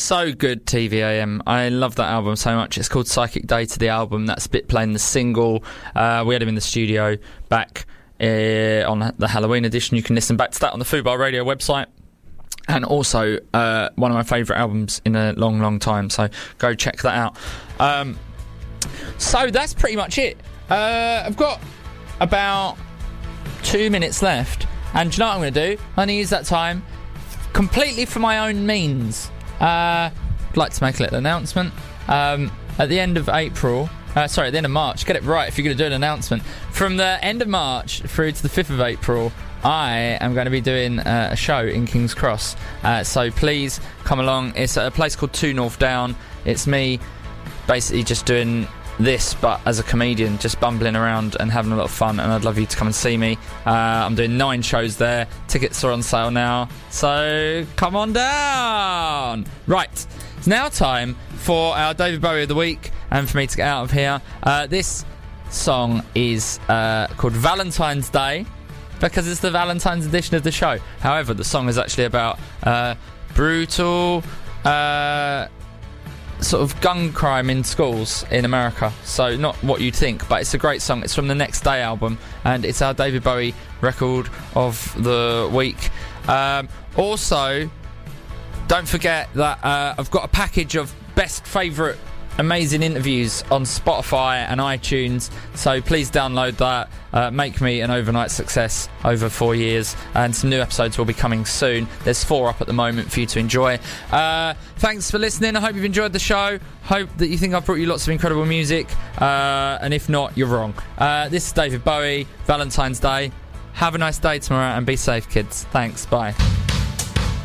so good, TVAM. I love that album so much. It's called Psychic Data, the album. That's Spit playing the single. We had him in the studio back on the Halloween edition. You can listen back to that on the Fubar Radio website. And also one of my favourite albums in a long, long time. So go check that out. So that's pretty much it. I've got about 2 minutes left. And do you know what I'm going to do? I'm going to use that time completely for my own means. I'd like to make a little announcement. At the end of April... at the end of March. Get it right if you're going to do an announcement. From the end of March through to the 5th of April... I am going to be doing a show in King's Cross, so please come along. It's at a place called 2 North Down. It's me basically just doing this, but as a comedian, just bumbling around and having a lot of fun, and I'd love you to come and see me. I'm doing 9 shows there. Tickets are on sale now, so come on down. Right, it's now time for our David Bowie of the Week and for me to get out of here. This song is called Valentine's Day, because it's the Valentine's edition of the show. However, the song is actually about brutal sort of gun crime in schools in America. So not what you'd think, but it's a great song. It's from the Next Day album, and it's our David Bowie record of the week. Also, don't forget that I've got a package of best favourite amazing interviews on Spotify and iTunes, so please download that. Make me an overnight success over 4 years, and some new episodes will be coming soon. There's 4 up at the moment for you to enjoy. Thanks for listening. I hope you've enjoyed the show. Hope that you think I've brought you lots of incredible music, and if not, you're wrong. This is David Bowie, Valentine's Day. Have a nice day tomorrow and be safe, kids. Thanks, bye.